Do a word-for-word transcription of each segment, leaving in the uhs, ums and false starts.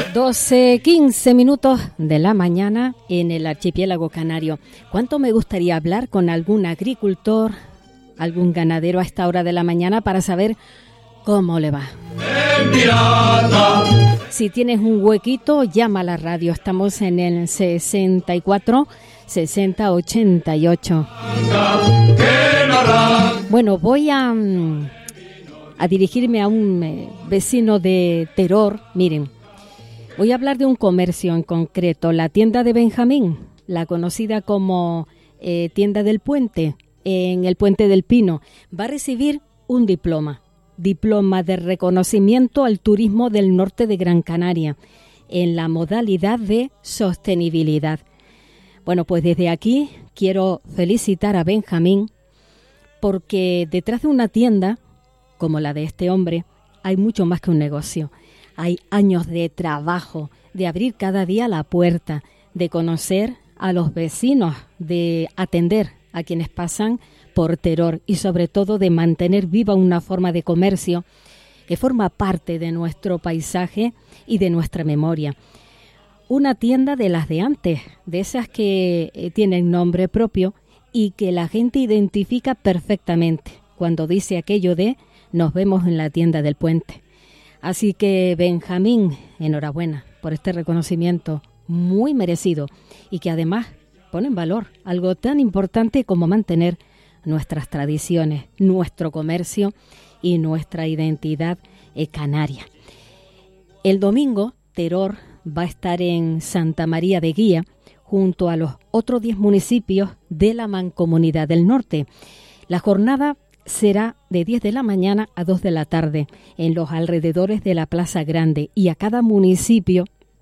doce, quince minutos de la mañana en el archipiélago canario. ¿Cuánto me gustaría hablar con algún agricultor, algún ganadero a esta hora de la mañana para saber cómo le va? Si tienes un huequito, llama a la radio. Estamos en el sesenta y cuatro, sesenta, ochenta y ocho. Bueno, voy a, a dirigirme a un eh, vecino de Teror. Miren, voy a hablar de un comercio en concreto, la tienda de Benjamín, la conocida como eh, tienda del Puente, en el Puente del Pino. Va a recibir un diploma, diploma de reconocimiento al turismo del norte de Gran Canaria, en la modalidad de sostenibilidad. Bueno, pues desde aquí quiero felicitar a Benjamín, porque detrás de una tienda como la de este hombre hay mucho más que un negocio. Hay años de trabajo, de abrir cada día la puerta, de conocer a los vecinos, de atender a quienes pasan por Teror y sobre todo de mantener viva una forma de comercio que forma parte de nuestro paisaje y de nuestra memoria. Una tienda de las de antes, de esas que eh, tienen nombre propio y que la gente identifica perfectamente cuando dice aquello de nos vemos en la tienda del Puente. Así que Benjamín, enhorabuena por este reconocimiento muy merecido y que además pone en valor algo tan importante como mantener nuestras tradiciones, nuestro comercio y nuestra identidad eh, canaria. El domingo, Teror va a estar en Santa María de Guía junto a los otros diez municipios de la Mancomunidad del Norte. La jornada será de diez de la mañana a dos de la tarde en los alrededores de la Plaza Grande y a cada municipio,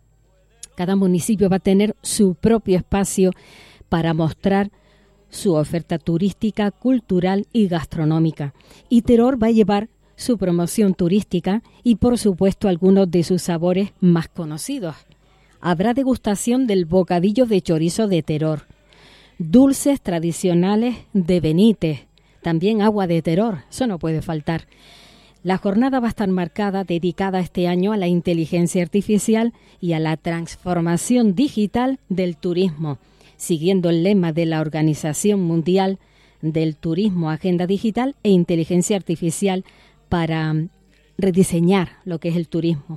cada municipio va a tener su propio espacio para mostrar su oferta turística, cultural y gastronómica. Y Teror va a llevar su promoción turística y por supuesto algunos de sus sabores más conocidos. Habrá degustación del bocadillo de chorizo de Teror, dulces tradicionales de Benítez, también agua de Teror, eso no puede faltar. La jornada va a estar marcada, dedicada este año a la inteligencia artificial y a la transformación digital del turismo, siguiendo el lema de la Organización Mundial del Turismo, Agenda Digital e Inteligencia Artificial para rediseñar lo que es el turismo.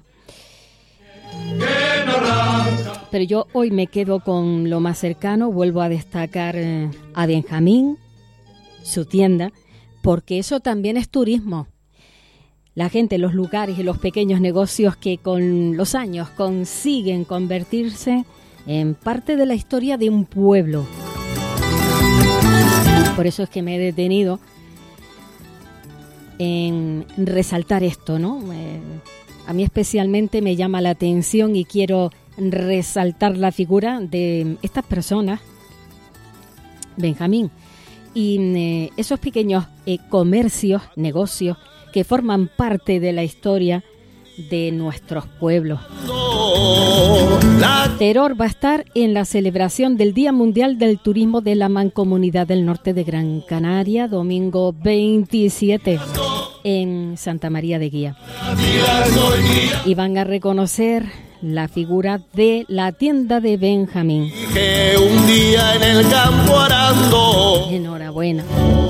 Pero yo hoy me quedo con lo más cercano, vuelvo a destacar eh, a Benjamín, su tienda, porque eso también es turismo. La gente, los lugares y los pequeños negocios que con los años consiguen convertirse en parte de la historia de un pueblo. Por eso es que me he detenido en resaltar esto, ¿no? Eh, a mí especialmente me llama la atención y quiero resaltar la figura de estas personas, Benjamín, y eh, esos pequeños eh, comercios, negocios que forman parte de la historia de nuestros pueblos. Teror va a estar en la celebración del Día Mundial del Turismo de la Mancomunidad del Norte de Gran Canaria, domingo veintisiete, en Santa María de Guía. Y van a reconocer la figura de la tienda de Benjamín. Que un día en el campo arando. Enhorabuena.